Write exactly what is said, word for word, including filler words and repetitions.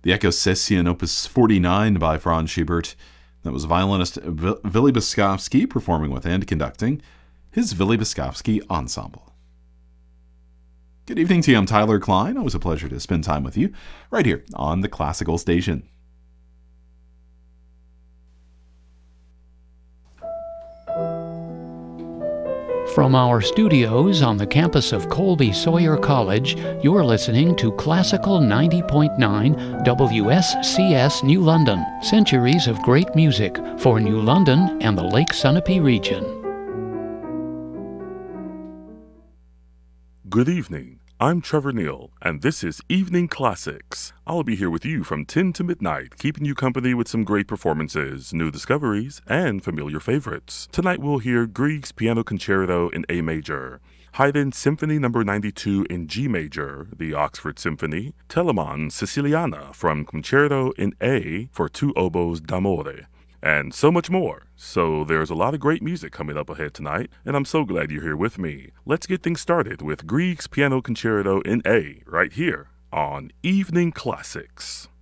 The Echo Session, Opus forty-nine by Franz Schubert. That was violinist v- Vili Boskovsky performing with and conducting his Vili Boskovsky Ensemble. Good evening to you. I'm Tyler Klein. Always a pleasure to spend time with you right here on the Classical Station. From our studios on the campus of Colby Sawyer College, you're listening to Classical ninety point nine W S C S New London. Centuries of great music for New London and the Lake Sunapee region. Good evening. I'm Trevor Neal, and this is Evening Classics. I'll be here with you from ten to midnight, keeping you company with some great performances, new discoveries, and familiar favorites. Tonight we'll hear Grieg's Piano Concerto in A major, Haydn Symphony number ninety-two in G major, the Oxford Symphony, Telemann's Siciliana from Concerto in A for two oboes d'amore, and so much more. So there's a lot of great music coming up ahead tonight, and I'm so glad you're here with me. Let's get things started with Grieg's Piano Concerto in A right here on Evening Classics.